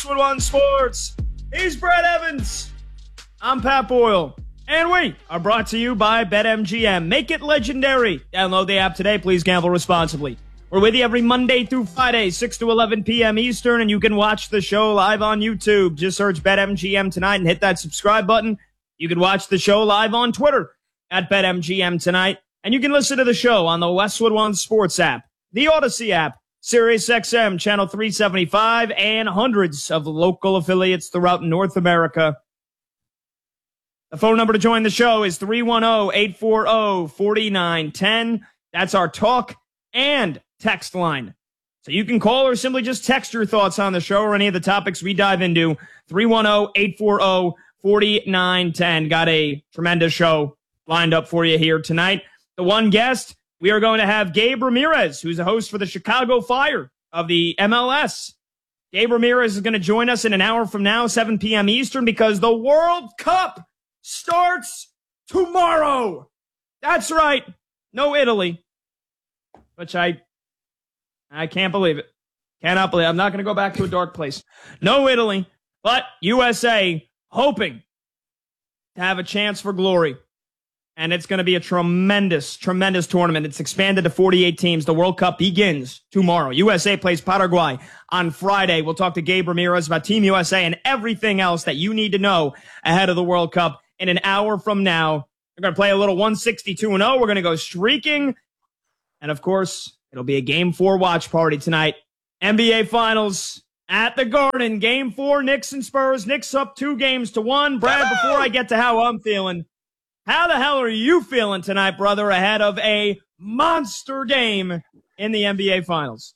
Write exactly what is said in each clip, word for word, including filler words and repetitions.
One Sports. He's Brad Evans. I'm Pat Boyle. And we are brought to you by BetMGM. Make it legendary. Download the app today. Please gamble responsibly. We're with you every Monday through Friday, six to eleven p.m. Eastern, and you can watch the show live on YouTube. Just search BetMGM tonight and hit that subscribe button. You can watch the show live on Twitter at BetMGM tonight, and you can listen to the show on the Westwood One Sports app, the Odyssey app, Sirius X M, Channel three seventy-five, and hundreds of local affiliates throughout North America. The phone number to join the show is three one zero, eight four zero, four nine one zero. That's our talk and text line. So you can call or simply just text your thoughts on the show or any of the topics we dive into. three one zero, eight four zero, four nine one zero. Got a tremendous show lined up for you here tonight. The one guest, we are going to have Gabe Ramirez, who's a host for the Chicago Fire of the M L S. Gabe Ramirez is going to join us in an hour from now, seven p.m. Eastern, because the World Cup starts tomorrow. That's right. No Italy. Which I I can't believe it. Cannot believe it. I'm not going to go back to a dark place. No Italy, but U S A hoping to have a chance for glory. And it's going to be a tremendous, tremendous tournament. It's expanded to forty-eight teams. The World Cup begins tomorrow. U S A plays Paraguay on Friday. We'll talk to Gabe Ramirez about Team U S A and everything else that you need to know ahead of the World Cup in an hour from now. We're going to play a little one sixty-two and oh. We're going to go streaking. And, of course, it'll be a Game four watch party tonight. N B A Finals at the Garden. Game four, Knicks and Spurs. Knicks up two games to one. Brad, before I get to how I'm feeling, how the hell are you feeling tonight, brother, ahead of a monster game in the N B A Finals?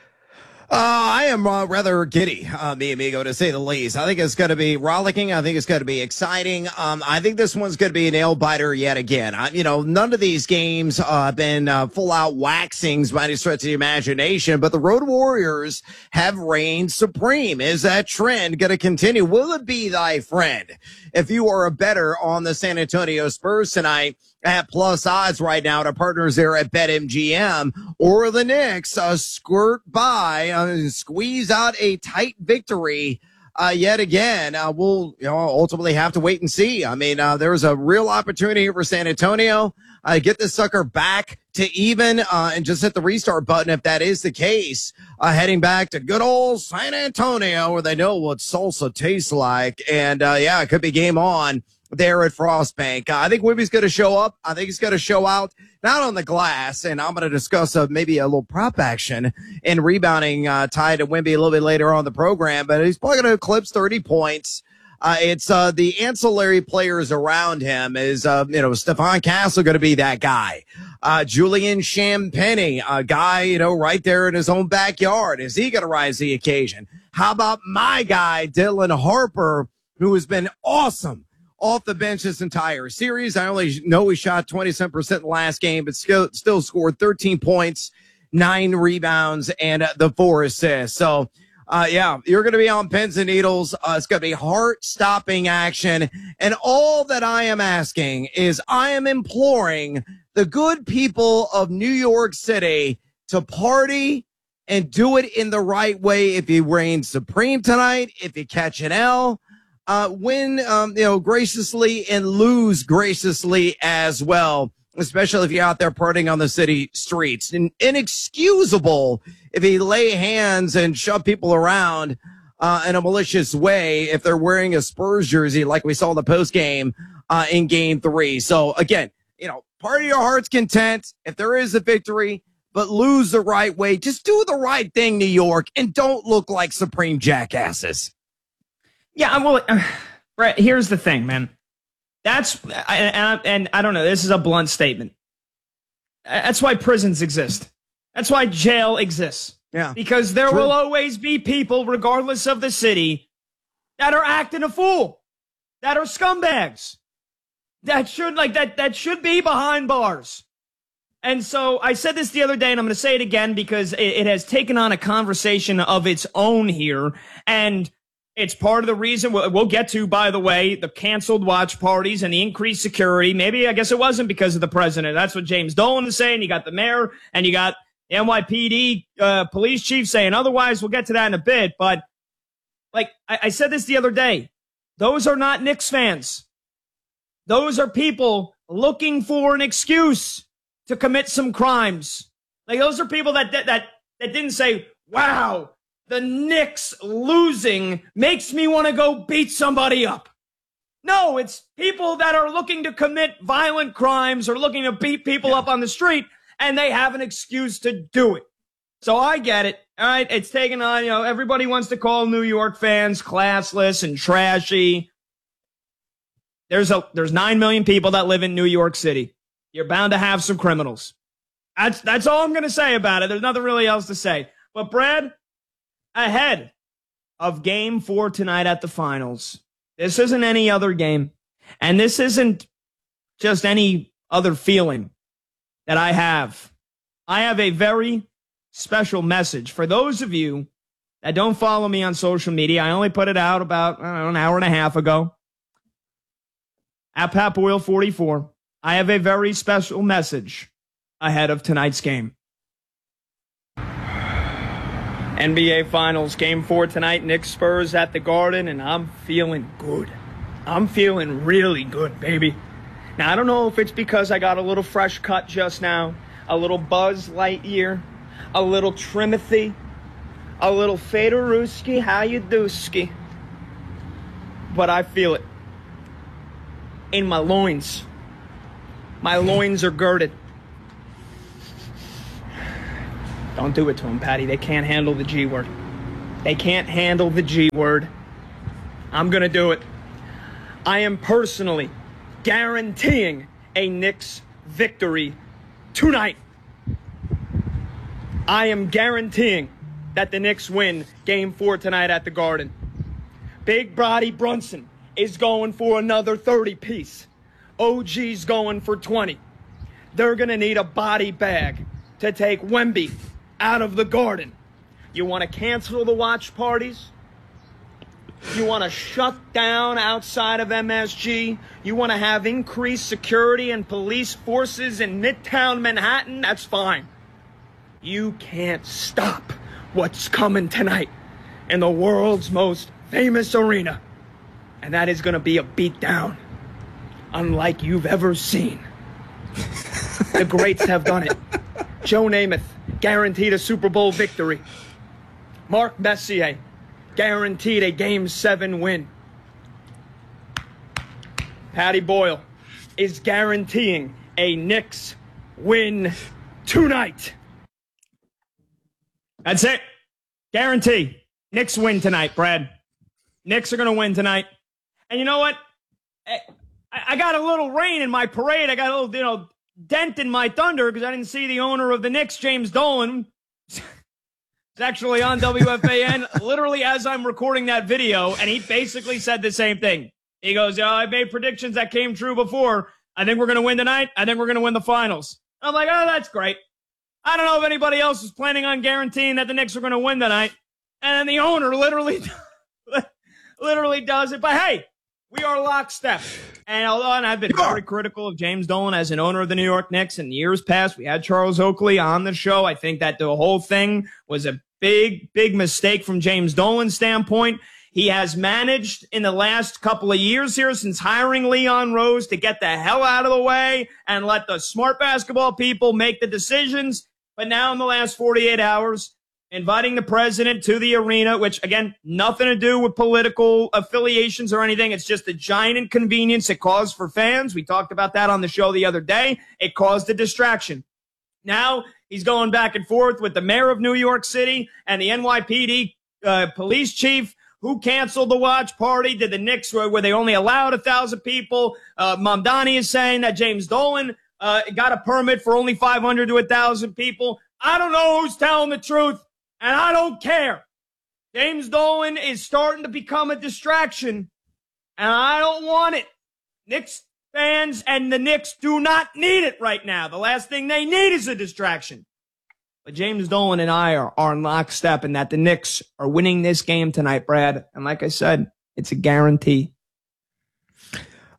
Uh, I am uh, rather giddy, uh, mi amigo, to say the least. I think it's going to be rollicking. I think it's going to be exciting. Um, I think this one's going to be a nail biter yet again. I, you know, none of these games uh, have been uh, full out waxings by any stretch of the imagination, but the Road Warriors have reigned supreme. Is that trend going to continue? Will it be thy friend? If you are a bettor on the San Antonio Spurs tonight, at plus odds right now to partners there at BetMGM, or the Knicks uh, squirt by, uh, squeeze out a tight victory uh, yet again. Uh, we'll you know, ultimately have to wait and see. I mean, uh, there's a real opportunity for San Antonio. Uh, get this sucker back to even uh, and just hit the restart button if that is the case. Uh, heading back to good old San Antonio where they know what salsa tastes like. And, uh, yeah, it could be game on there at Frostbank. Uh, I think Wimby's going to show up. I think he's going to show out, not on the glass, and I'm going to discuss uh, maybe a little prop action in rebounding uh, tied to Wimby a little bit later on the program, but he's probably going to eclipse thirty points. Uh, it's uh, the ancillary players around him. Is, uh, you know, Stephon Castle going to be that guy? Uh, Julian Champagnie, a guy, you know, right there in his own backyard. Is he going to rise to the occasion? How about my guy, Dylan Harper, who has been awesome off the bench this entire series? I only know he shot twenty-seven percent in the last game, but still, still scored thirteen points, nine rebounds, and uh, the four assists. So, uh, yeah, you're going to be on pins and needles. Uh, it's going to be heart-stopping action. And all that I am asking is I am imploring the good people of New York City to party and do it in the right way. If you reign supreme tonight, if you catch an L, Uh, win, um, you know, graciously and lose graciously as well, especially if you're out there partying on the city streets. And inexcusable if you lay hands and shove people around uh, in a malicious way if they're wearing a Spurs jersey like we saw in the post game uh, in game three. So, again, you know, party your heart's content if there is a victory, but lose the right way. Just do the right thing, New York, and don't look like supreme jackasses. Yeah, well, uh, Brett, here's the thing, man. That's, and, and I don't know, this is a blunt statement. That's why prisons exist. That's why jail exists. Yeah. Because there True. will always be people, regardless of the city, that are acting a fool, that are scumbags, that should, like, that, that should be behind bars. And so I said this the other day, and I'm going to say it again because it, it has taken on a conversation of its own here. And it's part of the reason we'll, we'll get to, by the way, the canceled watch parties and the increased security. Maybe, I guess it wasn't because of the president. That's what James Dolan is saying. You got the mayor and you got the N Y P D uh, police chief saying otherwise. We'll get to that in a bit. But Like I, I said this the other day, those are not Knicks fans. Those are people looking for an excuse to commit some crimes. Like those are people that that that, that didn't say, wow, the Knicks losing makes me want to go beat somebody up. No, it's people that are looking to commit violent crimes or looking to beat people yeah. up on the street, and they have an excuse to do it. So I get it. All right, it's taken on, you know, everybody wants to call New York fans classless and trashy. There's a there's nine million people that live in New York City. You're bound to have some criminals. That's that's all I'm going to say about it. There's nothing really else to say. But Brad, ahead of game four tonight at the finals, this isn't any other game. And this isn't just any other feeling that I have. I have a very special message for those of you that don't follow me on social media. I only put it out about I don't know, an hour and a half ago. At Pat Boyle forty-four, I have a very special message ahead of tonight's game. N B A Finals, Game four tonight, Knicks Spurs at the Garden, and I'm feeling good. I'm feeling really good, baby. Now, I don't know if it's because I got a little fresh cut just now, a little Buzz Lightyear, a little Trimothy, a little Fedorowski, how you do-ski? But I feel it in my loins. My loins are girded. Don't do it to them, Patty. They can't handle the G word. They can't handle the G word. I'm going to do it. I am personally guaranteeing a Knicks victory tonight. I am guaranteeing that the Knicks win Game four tonight at the Garden. Big Brodie Brunson is going for another thirty piece. O G's going for twenty. They're going to need a body bag to take Wemby out of the Garden. You want to cancel the watch parties? You want to shut down outside of M S G? You want to have increased security and police forces in Midtown Manhattan? That's fine. You can't stop what's coming tonight in the world's most famous arena. And that is going to be a beatdown unlike you've ever seen. The greats have done it. Joe Namath guaranteed a Super Bowl victory. Mark Messier guaranteed a Game seven win. Patty Boyle is guaranteeing a Knicks win tonight. That's it. Guarantee. Knicks win tonight, Brad. Knicks are going to win tonight. And you know what? I, I got a little rain in my parade. I got a little, you know, dent in my thunder because I didn't see the owner of the Knicks, James Dolan. It's actually on W F A N literally as I'm recording that video, and he basically said the same thing. He goes, "Oh, I made predictions that came true before. I think we're going to win tonight. I think we're going to win the finals." I'm like, oh, that's great. I don't know if anybody else is planning on guaranteeing that the Knicks are going to win tonight. And then the owner literally, literally does it. But hey, we are lockstep. And although and I've been very critical of James Dolan as an owner of the New York Knicks in years past, we had Charles Oakley on the show. I think that the whole thing was a big, big mistake from James Dolan's standpoint. He has managed in the last couple of years here since hiring Leon Rose to get the hell out of the way and let the smart basketball people make the decisions. But now in the last forty-eight hours, inviting the president to the arena, which, again, nothing to do with political affiliations or anything. It's just a giant inconvenience it caused for fans. We talked about that on the show the other day. It caused a distraction. Now he's going back and forth with the mayor of New York City and the N Y P D uh, police chief, who canceled the watch party. Did the Knicks, where they only allowed a thousand people? Uh, Mamdani is saying that James Dolan uh, got a permit for only five hundred to a thousand people. I don't know who's telling the truth, and I don't care. James Dolan is starting to become a distraction, and I don't want it. Knicks fans and the Knicks do not need it right now. The last thing they need is a distraction. But James Dolan and I are, are in lockstep in that the Knicks are winning this game tonight, Brad. And like I said, it's a guarantee.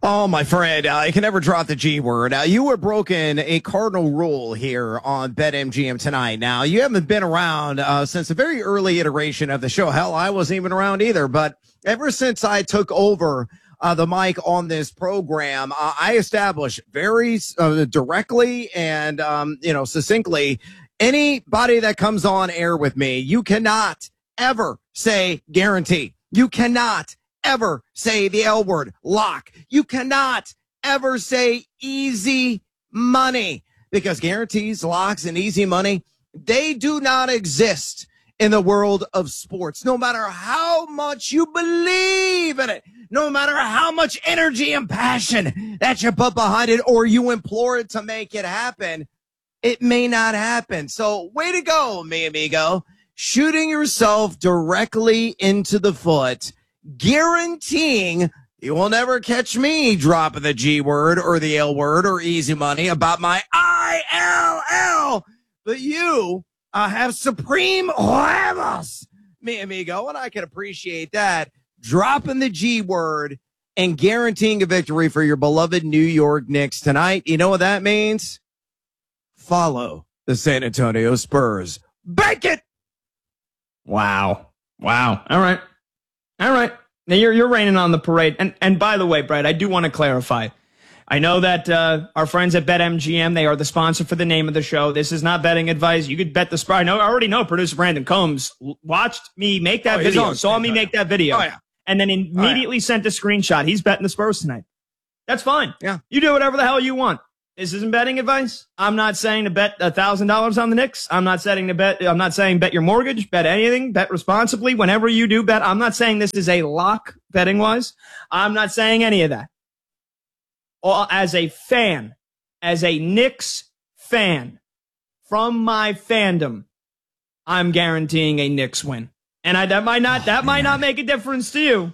Oh, my friend, uh, I can never drop the G word. Uh, you have broken a cardinal rule here on BetMGM tonight. Now, you haven't been around uh, since a very early iteration of the show. Hell, I wasn't even around either. But ever since I took over uh, the mic on this program, uh, I established very uh, directly and, um, you know, succinctly, anybody that comes on air with me, you cannot ever say guarantee. You cannot ever say the L word, lock. You cannot ever say easy money, because guarantees, locks, and easy money, they do not exist in the world of sports. No matter how much you believe in it, no matter how much energy and passion that you put behind it, or you implore it to make it happen, it may not happen. So way to go, mi amigo. Shooting yourself directly into the foot, guaranteeing you will never catch me dropping the G word or the L word or easy money about my I L L. But you uh, have supreme huevos, mi amigo, and I can appreciate that. Dropping the G word and guaranteeing a victory for your beloved New York Knicks tonight. You know what that means? Follow the San Antonio Spurs. Bank it! Wow. Wow. All right. All right. Now you're you're raining on the parade. And and by the way, Brad, I do want to clarify. I know that uh, our friends at BetMGM, they are the sponsor for the name of the show. This is not betting advice. You could bet the Spurs. I know. I already know producer Brandon Combs watched me make that oh, video, saw me make that video, oh, yeah. and then immediately oh, yeah. sent a screenshot. He's betting the Spurs tonight. That's fine. Yeah. You do whatever the hell you want. This isn't betting advice. I'm not saying to bet a thousand dollars on the Knicks. I'm not saying to bet. I'm not saying bet your mortgage, bet anything, bet responsibly. Whenever you do bet, I'm not saying this is a lock betting wise. I'm not saying any of that. Or as a fan, as a Knicks fan, from my fandom, I'm guaranteeing a Knicks win. And I, that might not, oh, that man. might not make a difference to you.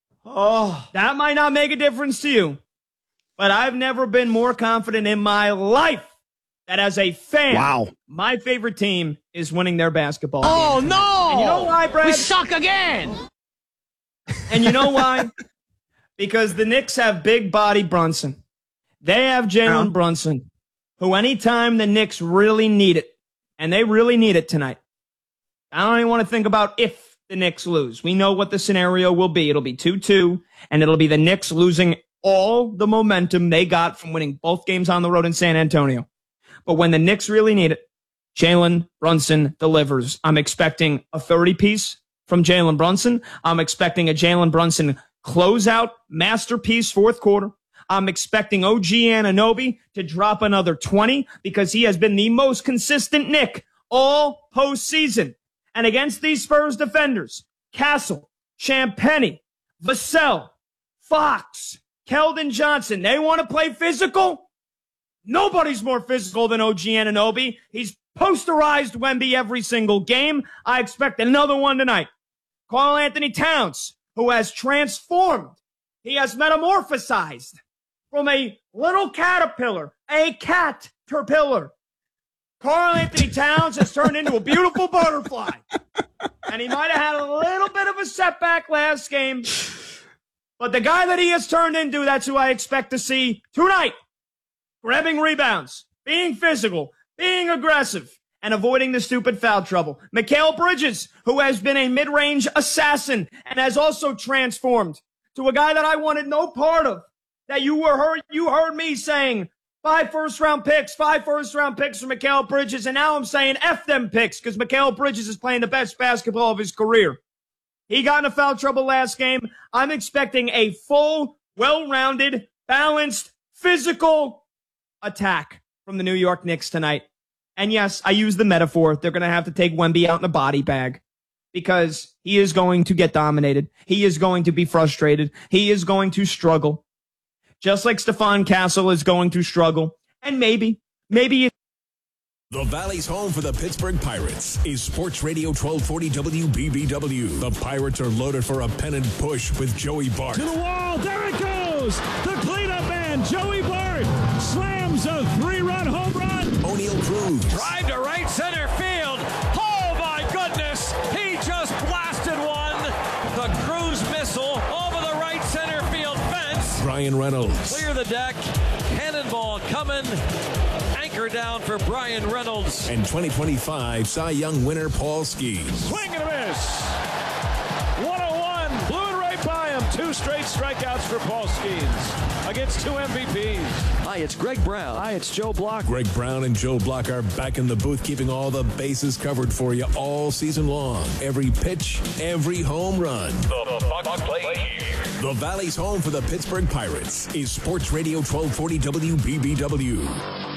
Oh, that might not make a difference to you. But I've never been more confident in my life that as a fan, wow. my favorite team is winning their basketball Oh, game. no! And you know why, Brad? We suck again! And you know why? Because the Knicks have big body Brunson. They have Jalen um, Brunson, who anytime the Knicks really need it, and they really need it tonight, I don't even want to think about if the Knicks lose. We know what the scenario will be. It'll be two two, and it'll be the Knicks losing all the momentum they got from winning both games on the road in San Antonio. But when the Knicks really need it, Jalen Brunson delivers. I'm expecting a thirty-piece from Jalen Brunson. I'm expecting a Jalen Brunson closeout masterpiece fourth quarter. I'm expecting O G Anunoby to drop another twenty because he has been the most consistent Knick all postseason. And against these Spurs defenders, Castle, Champagnie, Vassell, Fox, Keldon Johnson, they want to play physical? Nobody's more physical than O G Anunoby. He's posterized Wemby every single game. I expect another one tonight. Karl-Anthony Towns, who has transformed. He has metamorphosized from a little caterpillar, a cat-terpillar. Karl-Anthony Towns has turned into a beautiful butterfly. And he might have had a little bit of a setback last game. But the guy that he has turned into, that's who I expect to see tonight. Grabbing rebounds, being physical, being aggressive, and avoiding the stupid foul trouble. Mikal Bridges, who has been a mid-range assassin and has also transformed to a guy that I wanted no part of. That you were heard, you heard me saying five first-round picks, five first-round picks for Mikal Bridges, and now I'm saying F them picks because Mikal Bridges is playing the best basketball of his career. He got into foul trouble last game. I'm expecting a full, well-rounded, balanced, physical attack from the New York Knicks tonight. And yes, I use the metaphor. They're going to have to take Wemby out in a body bag because he is going to get dominated. He is going to be frustrated. He is going to struggle. Just like Stephon Castle is going to struggle. And maybe, maybe the Valley's home for the Pittsburgh Pirates is Sports Radio twelve forty W B B W. The Pirates are loaded for a pennant push with Joey Bart. To the wall, there it goes! The cleanup man, Joey Bart, slams a three-run home run. O'Neal Cruz. Drive to right center field. Oh, my goodness! He just blasted one. The Cruz missile over the right center field fence. Brian Bryan Reynolds. Clear the deck. Cannonball coming. Anchor down for Bryan Reynolds. And twenty twenty-five Cy Young winner Paul Skeens. Swing and a miss. one oh one. Blew it right by him. Two straight strikeouts for Paul Skeens against two M V Ps. Hi, it's Greg Brown. Hi, it's Joe Block. Greg Brown and Joe Block are back in the booth, keeping all the bases covered for you all season long. Every pitch, every home run. The Buck play here. The Valley's home for the Pittsburgh Pirates is Sports Radio twelve forty W B B W.